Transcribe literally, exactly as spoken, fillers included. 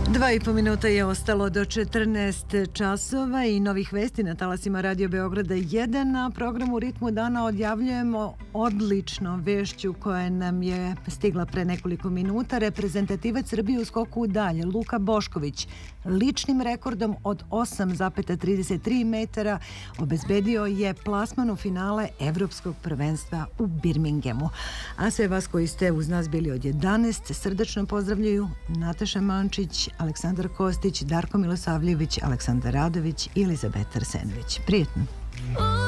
Dva i po minuta je ostalo do četrnaest časova i novih vesti na talasima Radio Beograda jedan. Na programu Ritmu dana odjavljujemo odličnom vešću koja nam je stigla pre nekoliko minuta. Reprezentativac Srbije u skoku u dalje, Luka Bošković, ličnim rekordom od osam zarez trideset tri metara obezbedio je plasman u finale Evropskog prvenstva u Birminghamu. A sve vas koji ste uz nas bili od jedanaest srdačno pozdravljaju Nataša Mančić, Aleksandar Kostić, Darko Milosavljević, Aleksandar Radović i Elizabeta Arsenović. Prijetno!